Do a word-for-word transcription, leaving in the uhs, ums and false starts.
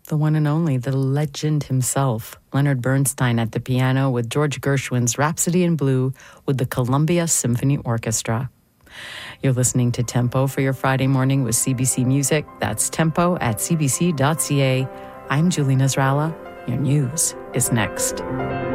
the one and only, the legend himself, Leonard Bernstein at the piano with George Gershwin's Rhapsody in Blue with the Columbia Symphony Orchestra. You're listening to Tempo for your Friday morning with C B C Music. That's tempo at c b c dot c a. I'm Julie Nasrallah. Your news is next.